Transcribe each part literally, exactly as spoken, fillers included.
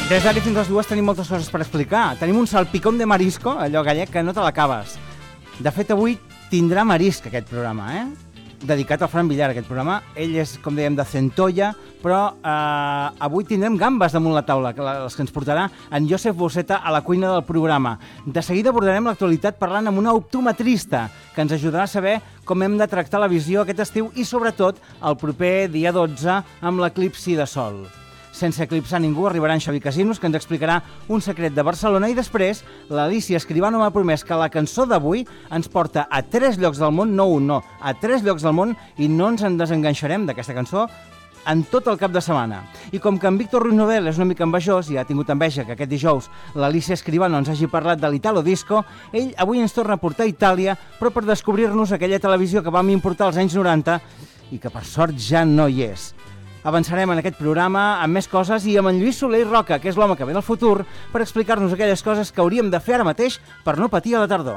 Des d'ara fins a les dues tenim moltes coses per explicar. Tenim un salpicón de marisco, allò gallec, que no te l'acabes. De fet, avui tindrà marisc aquest programa, eh? Dedicat al Fran Villar, aquest programa. Ell és, com dèiem, de Centolla, però eh, avui tindrem gambes damunt la taula, que les que ens portarà en Josep Bosseta a la cuina del programa. De seguida abordarem l'actualitat parlant amb una optometrista que ens ajudarà a saber com hem de tractar la visió aquest estiu i, sobretot, el proper dia dotze amb l'eclipsi de sol. Sense eclipsar ningú, arribarà en Xavi Casinos, que ens explicarà un secret de Barcelona, i després l'Alícia Escribano m'ha promès que la cançó d'avui ens porta a tres llocs del món, no un, no, a tres llocs del món, i no ens en desenganxarem d'aquesta cançó en tot el cap de setmana. I com que en Víctor Ruiz Novel és una mica envejós i ha tingut enveja que aquest dijous l'Alícia Escribano ens hagi parlat de l'Italo Disco, ell avui ens torna a portar a Itàlia, però per descobrir-nos aquella televisió que vam importar als anys noranta i que per sort ja no hi és. Avançarem en aquest programa amb més coses i amb en Lluís Soler i Roca, que és l'home que ve del futur, per explicar-nos aquelles coses que hauríem de fer ara mateix per no patir a la tardor.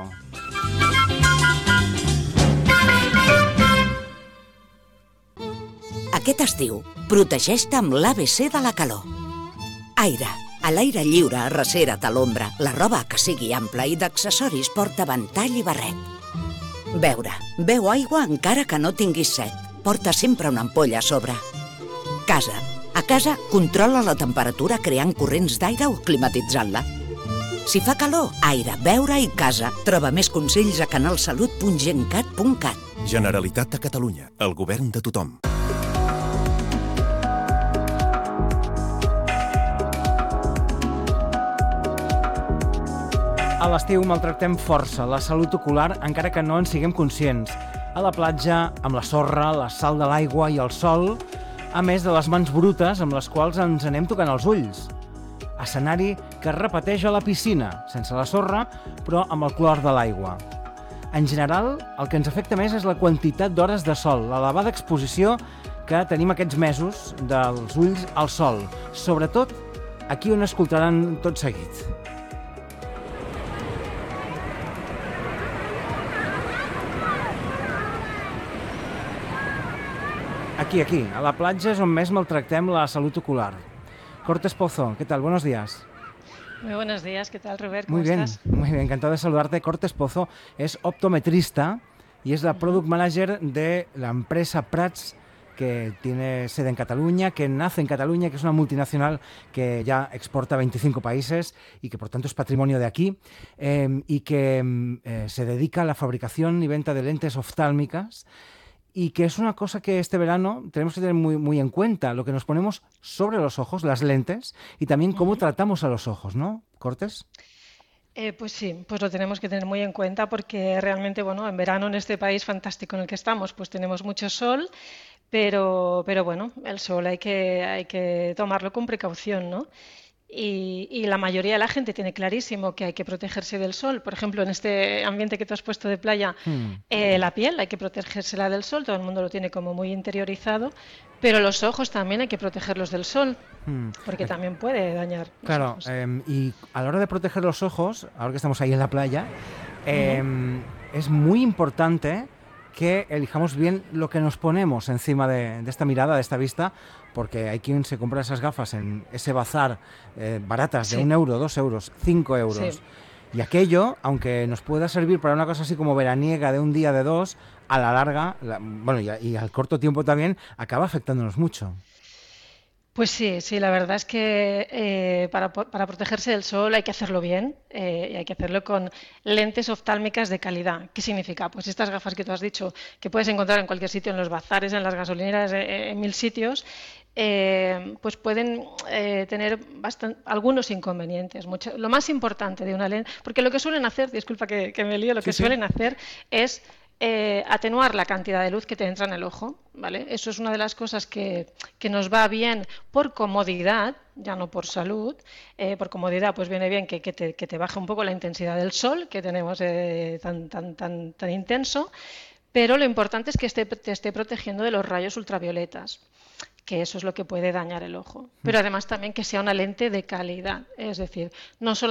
Aquest estiu, protegeix-te amb l'A B C de la calor. Aire. A l'aire lliure, arrecera't a l'ombra. La roba que sigui ampla i d'accessoris porta ventall i barret. Beure. Beu aigua encara que no tinguis set. Porta sempre una ampolla a sobre. Casa. A casa, controla la temperatura creant corrents d'aire o climatitzant-la. Si fa calor, aire, beure i casa. Troba més consells a canalsalut punt gencat punt cat. Generalitat de Catalunya. El govern de tothom. A l'estiu maltractem força la salut ocular, encara que no en siguem conscients. A la platja, amb la sorra, la sal de l'aigua i el sol, a més de les mans brutes amb les quals ens anem tocant els ulls. Escenari que es repeteix a la piscina, sense la sorra, però amb el clor de l'aigua. En general, el que ens afecta més és la quantitat d'hores de sol, l'elevada exposició que tenim aquests mesos dels ulls al sol, sobretot aquí on escoltaran tot seguit. Aquí, aquí, a la platja és on més maltractem la salut ocular. Cortes Pozo, ¿qué tal? Buenos días. Muy buenos días, ¿qué tal, Robert? ¿Cómo Muy bien, estás? muy bien, encantado de saludarte. Cortes Pozo es optometrista y es la product manager de la empresa Prats, que tiene sede en Cataluña, que nace en Cataluña, que es una multinacional que ya exporta a veinticinco países y que por tanto es patrimonio de aquí, eh, y que eh, se dedica a la fabricación y venta de lentes oftálmicas, y que es una cosa que este verano tenemos que tener muy, muy en cuenta, lo que nos ponemos sobre los ojos, las lentes, y también cómo uh-huh. tratamos a los ojos, ¿no, Cortes? Eh, pues sí, pues lo tenemos que tener muy en cuenta porque realmente, bueno, en verano en este país fantástico en el que estamos, pues tenemos mucho sol, pero, pero bueno, el sol hay que, hay que tomarlo con precaución, ¿no? Y, y la mayoría de la gente tiene clarísimo que hay que protegerse del sol. Por ejemplo, en este ambiente que tú has puesto de playa, hmm. eh, la piel hay que protegérsela del sol, todo el mundo lo tiene como muy interiorizado, pero los ojos también hay que protegerlos del sol, hmm. porque eh, también puede dañar los claro, ojos. Eh, y a la hora de proteger los ojos, ahora que estamos ahí en la playa, eh, uh-huh. es muy importante que elijamos bien lo que nos ponemos encima de, de esta mirada, de esta vista, porque hay quien se compra esas gafas en ese bazar eh, baratas de sí. un euro, dos euros, cinco euros. Sí. Y aquello, aunque nos pueda servir para una cosa así como veraniega de un día, de dos, a la larga, la, bueno, y, y al corto tiempo también, acaba afectándonos mucho. Pues sí, sí, la verdad es que eh, para, para protegerse del sol hay que hacerlo bien eh, y hay que hacerlo con lentes oftálmicas de calidad. ¿Qué significa? Pues estas gafas que tú has dicho, que puedes encontrar en cualquier sitio, en los bazares, en las gasolineras, eh, en mil sitios, eh, pues pueden eh, tener bastant- algunos inconvenientes. Mucho, lo más importante de una lente, porque lo que suelen hacer, disculpa que, que me lío, lo sí, que sí. suelen hacer es Eh, atenuar la cantidad de luz que te entra en el ojo, ¿vale? Eso es una de las cosas que, que nos va bien por comodidad, ya no por salud. Eh, por comodidad, pues viene bien que, que, te, que te baje un poco la intensidad del sol que tenemos eh, tan, tan, tan, tan intenso, pero lo importante es que esté, te esté protegiendo de los rayos ultravioletas, que eso es lo que puede dañar el ojo. Pero además también que sea una lente de calidad, es decir, no solo